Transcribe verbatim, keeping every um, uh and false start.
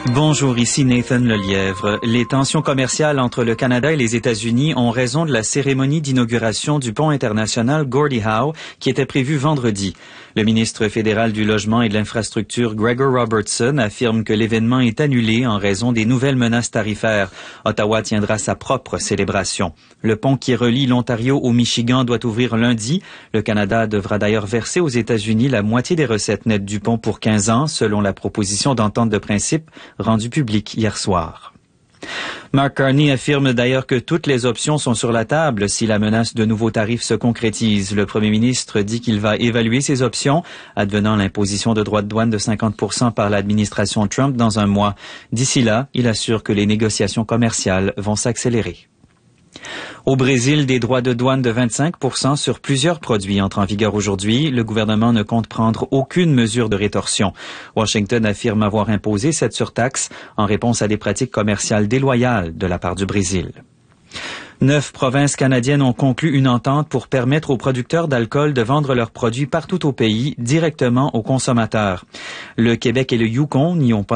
Bonjour, ici Nathan Lelièvre. Les tensions commerciales entre le Canada et les États-Unis ont raison de la cérémonie d'inauguration du pont international Gordie Howe qui était prévue vendredi. Le ministre fédéral du Logement et de l'Infrastructure, Gregor Robertson, affirme que l'événement est annulé en raison des nouvelles menaces tarifaires. Ottawa tiendra sa propre célébration. Le pont qui relie l'Ontario au Michigan doit ouvrir lundi. Le Canada devra d'ailleurs verser aux États-Unis la moitié des recettes nettes du pont pour quinze ans, selon la proposition d'entente de principe rendu public hier soir. Mark Carney affirme d'ailleurs que toutes les options sont sur la table si la menace de nouveaux tarifs se concrétise. Le premier ministre dit qu'il va évaluer ces options, advenant l'imposition de droits de douane de cinquante pour cent par l'administration Trump dans un mois. D'ici là, il assure que les négociations commerciales vont s'accélérer. Au Brésil, des droits de douane de vingt-cinq pour cent sur plusieurs produits entrent en vigueur aujourd'hui. Le gouvernement ne compte prendre aucune mesure de rétorsion. Washington affirme avoir imposé cette surtaxe en réponse à des pratiques commerciales déloyales de la part du Brésil. Neuf provinces canadiennes ont conclu une entente pour permettre aux producteurs d'alcool de vendre leurs produits partout au pays directement aux consommateurs. Le Québec et le Yukon n'y ont pas